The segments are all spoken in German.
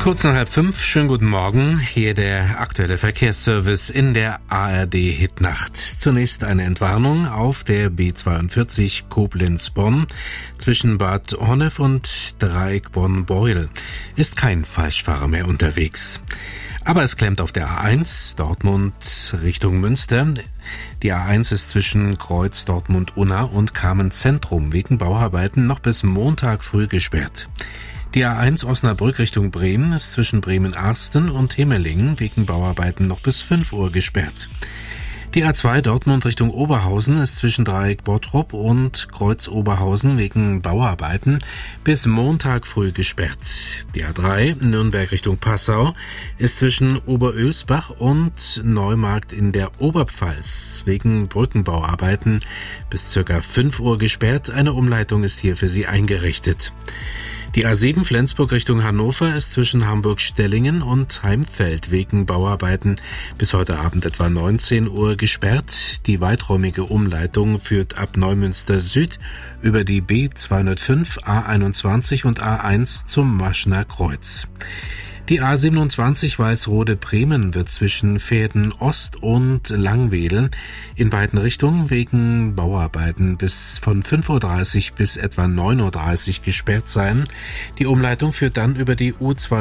Kurz nach 4:30, schönen guten Morgen. Hier der aktuelle Verkehrsservice in der ARD Hitnacht. Zunächst eine Entwarnung auf der B42 Koblenz-Bonn zwischen Bad Honnef und Dreieck Bonn-Beuel. Ist kein Falschfahrer mehr unterwegs. Aber es klemmt auf der A1 Dortmund Richtung Münster. Die A1 ist zwischen Kreuz Dortmund-Unna und Kamen-Zentrum wegen Bauarbeiten noch bis Montag früh gesperrt. Die A1 Osnabrück Richtung Bremen ist zwischen Bremen-Arsten und Himmelingen wegen Bauarbeiten noch bis 5 Uhr gesperrt. Die A2 Dortmund Richtung Oberhausen ist zwischen Dreieck Bottrop und Kreuz Oberhausen wegen Bauarbeiten bis Montag früh gesperrt. Die A3 Nürnberg Richtung Passau ist zwischen Oberölsbach und Neumarkt in der Oberpfalz wegen Brückenbauarbeiten bis ca. 5 Uhr gesperrt. Eine Umleitung ist hier für Sie eingerichtet. Die A7 Flensburg Richtung Hannover ist zwischen Hamburg-Stellingen und Heimfeld wegen Bauarbeiten bis heute Abend etwa 19 Uhr gesperrt. Die weiträumige Umleitung führt ab Neumünster Süd über die B205, A21 und A1 zum Maschner Kreuz. Die A27 Walsrode-Bremen wird zwischen Verden Ost und Langwedel in beiden Richtungen wegen Bauarbeiten bis von 5:30 Uhr bis etwa 9:30 Uhr gesperrt sein. Die Umleitung führt dann über die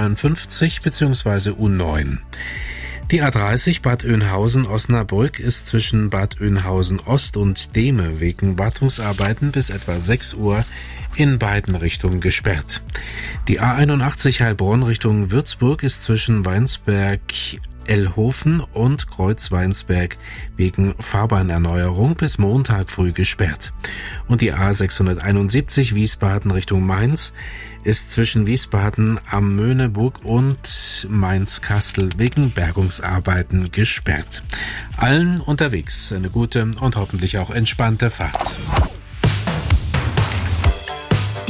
U52 bzw. U9. Die A30 Bad Oeynhausen-Osnabrück ist zwischen Bad Oeynhausen-Ost und Dehme wegen Wartungsarbeiten bis etwa 6 Uhr in beiden Richtungen gesperrt. Die A81 Heilbronn Richtung Würzburg ist zwischen Weinsberg-Ellhofen und Kreuz-Weinsberg wegen Fahrbahnerneuerung bis Montag früh gesperrt. Und die A671 Wiesbaden Richtung Mainz ist zwischen Wiesbaden am Möhneburg und Mainz-Kastel wegen Bergungsarbeiten gesperrt. Allen unterwegs eine gute und hoffentlich auch entspannte Fahrt.